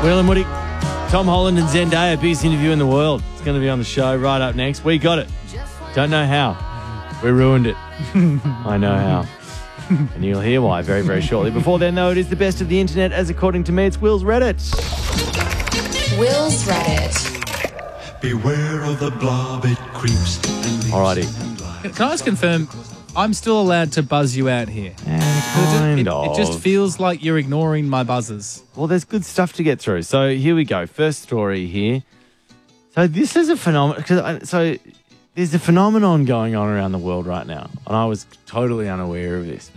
Will and Woody, Tom Holland and Zendaya, biggest interview in the world. It's going to be on the show right up next. We got it. Don't know how. We ruined it. I know how. And you'll hear why very, very shortly. Before then, though, it is the best of the internet, as according to me, it's Will's Reddit. Will's Reddit. Beware of the blob, it creeps and leaps. Alrighty. Can I just confirm, I'm still allowed to buzz you out here? It just feels like you're ignoring my buzzers. Well, there's good stuff to get through. So here we go. First story here. So this is a phenomenon. So there's a phenomenon going on around the world right now, and I was totally unaware of this.